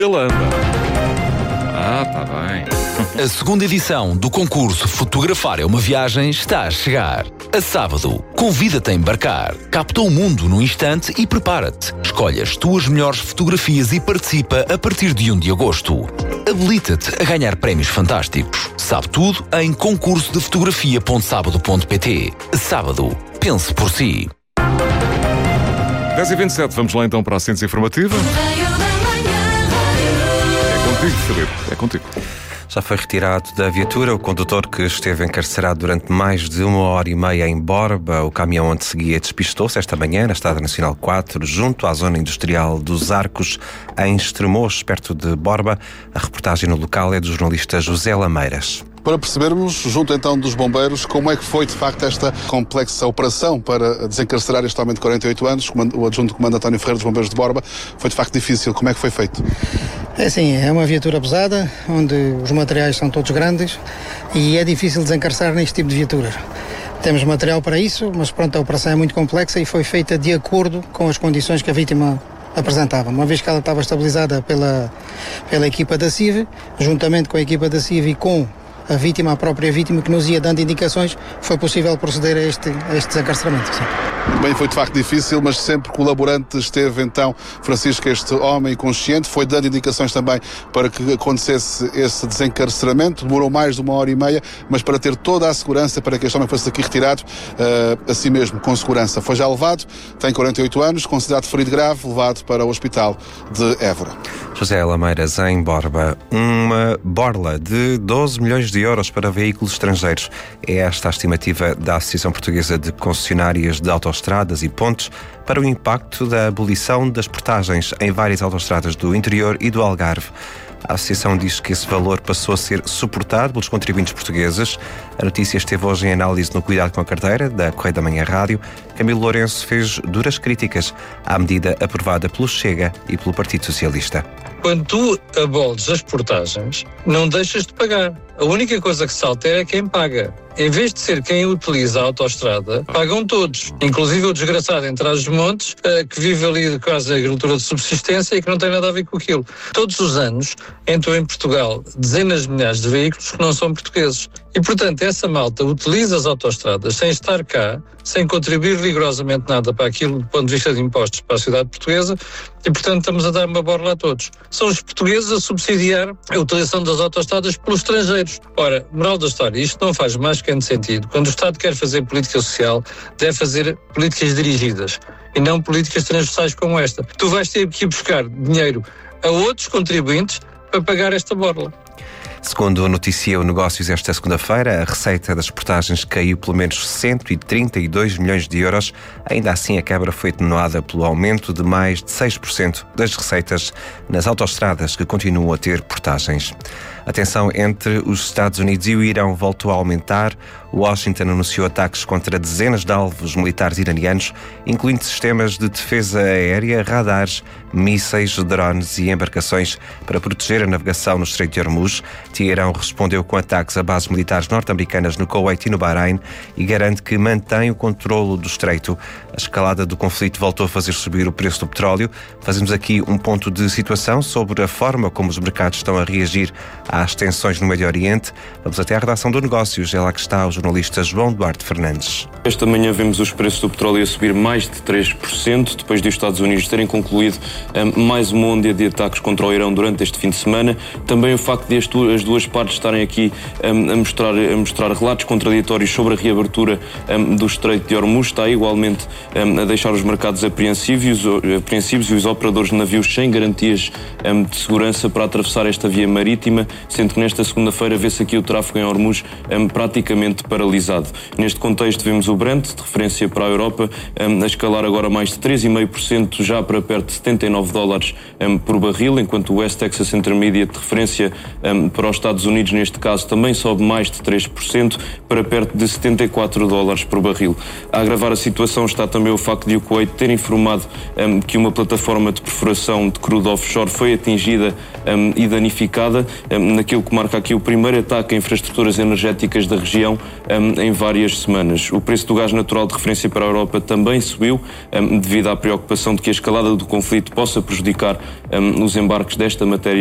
Ele anda. Tá bem. A segunda edição do concurso Fotografar é uma Viagem está a chegar. A sábado, convida-te a embarcar. Capta o mundo num instante e prepara-te. Escolhe as tuas melhores fotografias e participa a partir de 1 de agosto. Habilita-te a ganhar prémios fantásticos. Sabe tudo em concursodefotografia.sábado.pt. Sábado, pense por si. 10h27, vamos lá então para a Síntese Informativa. É contigo, Filipe, é contigo. Já foi retirado da viatura o condutor que esteve encarcerado durante mais de 1h30 em Borba. O caminhão onde seguia despistou-se esta manhã na Estrada Nacional 4, junto à zona industrial dos Arcos, em Estremoz, perto de Borba. A reportagem no local é do jornalista José Lameiras. Para percebermos, junto então dos bombeiros, como é que foi de facto esta complexa operação para desencarcerar este homem de 48 anos, o adjunto de comando António Ferreira dos Bombeiros de Borba, foi de facto difícil. Como é que foi feito? É assim, é uma viatura pesada, onde os materiais são todos grandes e é difícil desencarcerar neste tipo de viaturas. Temos material para isso, mas pronto, a operação é muito complexa e foi feita de acordo com as condições que a vítima apresentava. Uma vez que ela estava estabilizada pela equipa da CIV, juntamente com a equipa da CIV e com a própria vítima que nos ia dando indicações, foi possível proceder a este desencarceramento. Sim. Bem, foi de facto difícil, mas sempre colaborante esteve então Francisco, este homem consciente, foi dando indicações também para que acontecesse esse desencarceramento. Demorou mais de 1h30, mas para ter toda a segurança para que este homem fosse aqui retirado, assim mesmo, com segurança. Foi já levado, tem 48 anos, considerado ferido grave, levado para o hospital de Évora. José Lameiras, em Borba. Uma borla de 12 milhões de euros para veículos estrangeiros. É esta a estimativa da Associação Portuguesa de Concessionárias de Autoestradas e Pontes para o impacto da abolição das portagens em várias autoestradas do interior e do Algarve. A Associação diz que esse valor passou a ser suportado pelos contribuintes portugueses. A notícia esteve hoje em análise no Cuidado com a Carteira, da Correio da Manhã Rádio. Camilo Lourenço fez duras críticas à medida aprovada pelo Chega e pelo Partido Socialista. Quando tu aboles as portagens, não deixas de pagar. A única coisa que se altera é quem paga. Em vez de ser quem utiliza a autoestrada, pagam todos. Inclusive o desgraçado em Trás-os-Montes, que vive ali quase a agricultura de subsistência e que não tem nada a ver com aquilo. Todos os anos entram em Portugal dezenas de milhares de veículos que não são portugueses. E, portanto, essa malta utiliza as autoestradas sem estar cá, sem contribuir rigorosamente nada para aquilo do ponto de vista de impostos para a sociedade portuguesa e, portanto, estamos a dar uma borla a todos. São os portugueses a subsidiar a utilização das autoestradas pelos estrangeiros. Ora, moral da história, isto não faz mais que sentido. Quando o Estado quer fazer política social, deve fazer políticas dirigidas e não políticas transversais como esta. Tu vais ter que ir buscar dinheiro a outros contribuintes para pagar esta borla. Segundo noticia o Negócios esta segunda-feira, a receita das portagens caiu pelo menos 132 milhões de euros. Ainda assim, a quebra foi atenuada pelo aumento de mais de 6% das receitas nas autoestradas que continuam a ter portagens. A tensão entre os Estados Unidos e o Irão voltou a aumentar. Washington anunciou ataques contra dezenas de alvos militares iranianos, incluindo sistemas de defesa aérea, radares, mísseis, drones e embarcações para proteger a navegação no Estreito de Hormuz. Teherão respondeu com ataques a bases militares norte-americanas no Kuwait e no Bahrein e garante que mantém o controlo do Estreito. A escalada do conflito voltou a fazer subir o preço do petróleo. Fazemos aqui um ponto de situação sobre a forma como os mercados estão a reagir às tensões no Médio Oriente. Vamos até à redação do Negócios. É lá que está o jornalista João Duarte Fernandes. Esta manhã vemos os preços do petróleo a subir mais de 3%, depois dos Estados Unidos terem concluído mais uma onda de ataques contra o Irão durante este fim de semana. Também o facto de as duas partes estarem aqui a mostrar relatos contraditórios sobre a reabertura do Estreito de Hormuz está igualmente a deixar os mercados apreensivos e os operadores de navios sem garantias de segurança para atravessar esta via marítima, sendo que nesta segunda-feira vê-se aqui o tráfego em Hormuz praticamente paralisado. Neste contexto vemos o Brent, de referência para a Europa, a escalar agora mais de 3,5%, já para perto de $79 por barril, enquanto o West Texas Intermediate, de referência para os Estados Unidos, neste caso, também sobe mais de 3%, para perto de $74 por barril. A agravar a situação está também o facto de o Kuwait ter informado que uma plataforma de perfuração de crudo offshore foi atingida e danificada, naquilo que marca aqui o primeiro ataque a infraestruturas energéticas da região em várias semanas. O preço do gás natural de referência para a Europa também subiu, devido à preocupação de que a escalada do conflito possa prejudicar os embarques desta matéria